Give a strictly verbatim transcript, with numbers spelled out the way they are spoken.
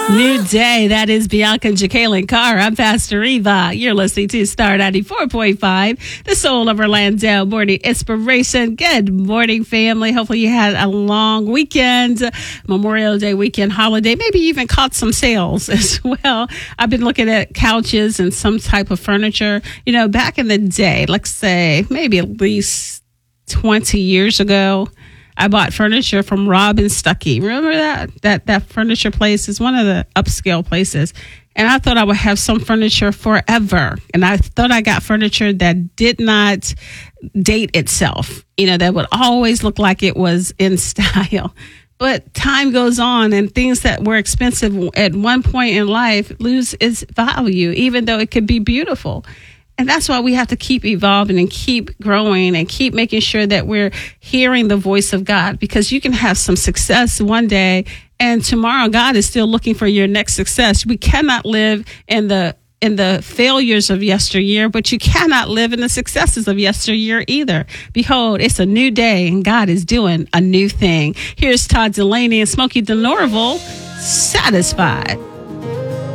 New day. That is Bianca Jacqueline Carr. I'm Pastor Eva. You're listening to Star ninety-four point five, the soul of Orlando morning inspiration. Good morning, family. Hopefully you had a long weekend, Memorial Day weekend holiday. Maybe you even caught some sales as well. I've been looking at couches and some type of furniture. You know, back in the day, let's say maybe at least twenty years ago, I bought furniture from Rob and Stuckey. Remember that? That that furniture place is one of the upscale places. And I thought I would have some furniture forever. And I thought I got furniture that did not date itself. You know, that would always look like it was in style. But time goes on and things that were expensive at one point in life lose its value, even though it could be beautiful. And that's why we have to keep evolving and keep growing and keep making sure that we're hearing the voice of God, because you can have some success one day and tomorrow God is still looking for your next success. We cannot live in the in the failures of yesteryear, but you cannot live in the successes of yesteryear either. Behold, it's a new day and God is doing a new thing. Here's Todd Delaney and Smokey DeNorville, Satisfied.